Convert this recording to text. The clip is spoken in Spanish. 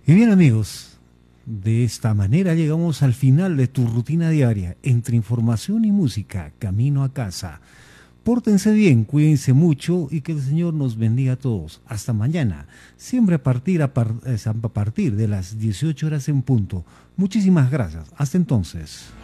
Y bien amigos, de esta manera llegamos al final de tu rutina diaria, entre información y música, camino a casa. Pórtense bien, cuídense mucho y que el Señor nos bendiga a todos. Hasta mañana, siempre a partir de las 18 horas en punto. Muchísimas gracias. Hasta entonces.